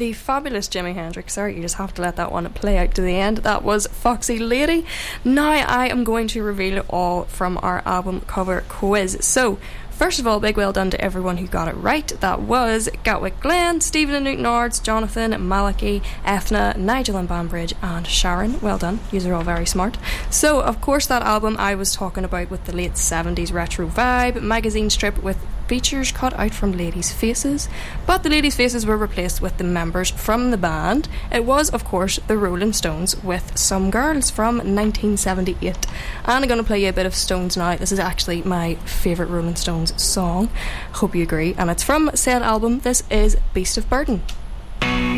the fabulous Jimi Hendrix. Sorry, you just have to let that one play out to the end. That was Foxy Lady. Now I am going to reveal all from our album cover quiz. So, first of all, big well done to everyone who got it right. That was Gatwick Glen, Stephen and Newton Ards, Jonathan, Malachy, Ethna, Nigel and Banbridge, and Sharon. Well done. Yous are all very smart. So, of course, that album I was talking about with the late 70s retro vibe, magazine strip with features cut out from ladies' faces, but the ladies' faces were replaced with the members from the band. It was, of course, the Rolling Stones with Some Girls from 1978. And I'm going to play you a bit of Stones now. This is actually my favourite Rolling Stones song. Hope you agree. And it's from said album. This is Beast of Burden.